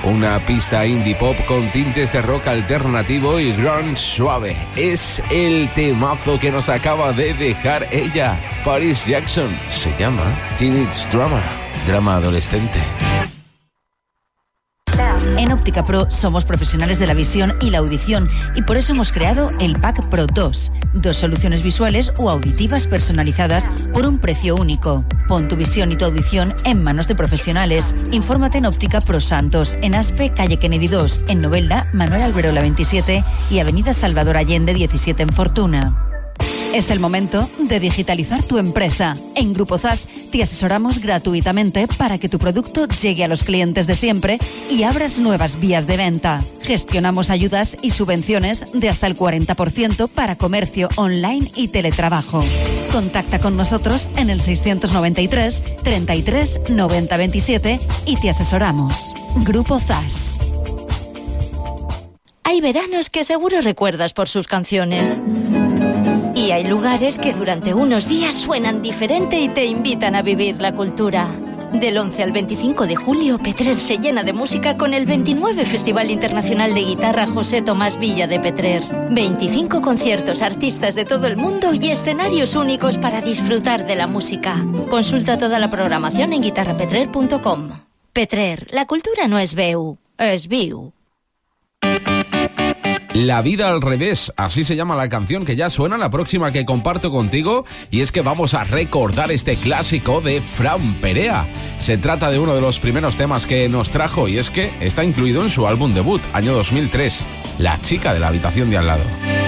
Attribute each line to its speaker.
Speaker 1: Una pista indie pop con tintes de rock alternativo y grunge suave. Es el temazo que nos acaba de dejar ella, Paris Jackson. Se llama Teenage Drama, drama adolescente.
Speaker 2: En Óptica Pro somos profesionales de la visión y la audición y por eso hemos creado el Pack Pro 2. 2 soluciones visuales o auditivas personalizadas por un precio único. Pon tu visión y tu audición en manos de profesionales. Infórmate en Óptica Pro Santos, en Aspe, calle Kennedy 2, en Novelda, Manuel Alberola 27 y avenida Salvador Allende 17 en Fortuna. Es el momento de digitalizar tu empresa. En Grupo ZAS te asesoramos gratuitamente para que tu producto llegue a los clientes de siempre y abras nuevas vías de venta. Gestionamos ayudas y subvenciones de hasta el 40% para comercio online y teletrabajo. Contacta con nosotros en el 693 33 90 27 y te asesoramos. Grupo ZAS.
Speaker 3: Hay veranos que seguro recuerdas por sus canciones. Y hay lugares que durante unos días suenan diferente y te invitan a vivir la cultura. Del 11 al 25 de julio, Petrer se llena de música con el 29 Festival Internacional de Guitarra José Tomás Villa de Petrer. 25 conciertos, artistas de todo el mundo y escenarios únicos para disfrutar de la música. Consulta toda la programación en guitarrapetrer.com. Petrer, la cultura no es veu, es viu.
Speaker 1: La vida al revés, así se llama la canción que ya suena, la próxima que comparto contigo, y es que vamos a recordar este clásico de Fran Perea. Se trata de uno de los primeros temas que nos trajo y es que está incluido en su álbum debut, año 2003, La chica de la habitación de al lado.